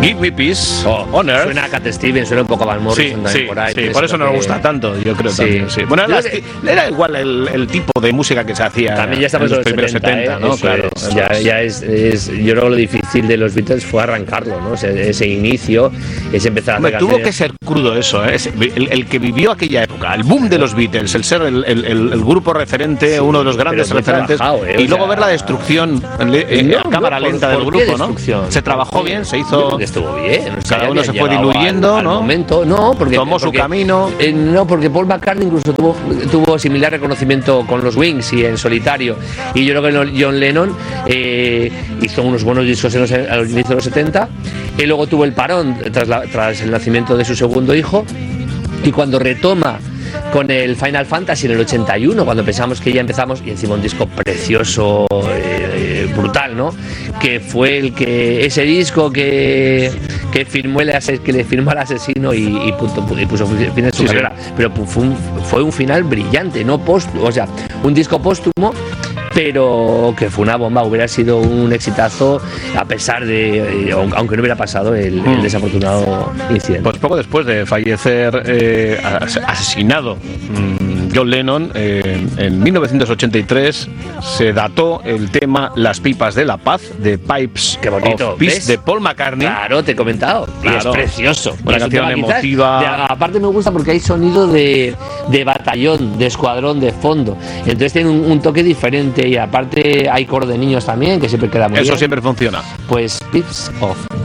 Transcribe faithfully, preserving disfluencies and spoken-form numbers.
Give Me Peace oh, on Earth. Suena a Cat Stevens, suena un poco a Van Morrison sí, también sí, por ahí. Sí, por eso nos gusta tanto, yo creo sí. también. Sí. Bueno, era, era igual el, el tipo de música que se hacía también ya estamos en los primeros setenta, setenta, ¿eh? ¿no? Eso Claro. Es, ya, ya es, es, yo creo que lo difícil de los Beatles fue arrancarlo, ¿no? O sea, ese inicio, ese empezar a Hombre, hacer... tuvo que ser crudo eso, ¿eh? El, el que vivió aquella época, el boom de los Beatles, el ser el, el, el, el grupo referente, sí, uno de los grandes referentes, ¿eh? Y luego sea, ver la destrucción en, en no, cámara no, lenta por, del grupo, ¿no? Se trabajó bien, se hizo... Estuvo bien. O sea, cada uno se fue diluyendo, al, ¿no? Al momento, no, porque... Tomó porque, su camino. Eh, no, porque Paul McCartney incluso tuvo, tuvo similar reconocimiento con los Wings y en solitario. Y yo creo que John Lennon eh, hizo unos buenos discos en los, a los inicios de los setenta. Y luego tuvo el parón tras, la, tras el nacimiento de su segundo hijo. Y cuando retoma con el Final Fantasy en el ochenta y uno, cuando pensamos que ya empezamos, y encima un disco precioso, eh, brutal, ¿no? Que fue el que ese disco que, que firmó el que le firmó al asesino y, y, punto, y puso fin a su sí, carrera. Sí. Pero fue un, fue un final brillante, no póstumo, o sea, un disco póstumo, pero que fue una bomba, hubiera sido un exitazo a pesar de, aunque no hubiera pasado el, el desafortunado incidente. Pues poco después de fallecer eh, asesinado John Lennon, eh, en mil novecientos ochenta y tres se dató el tema Las Pipas de la Paz, de Pipes Qué bonito, of Peace, ¿ves? de Paul McCartney. Claro, te he comentado, claro. Y es precioso, una canción emotiva. De, aparte me gusta porque hay sonido de, de batallón, de escuadrón de fondo, entonces tiene un, un toque diferente. Y aparte hay coro de niños también, que siempre queda muy Eso bien. siempre funciona. Pues Pips of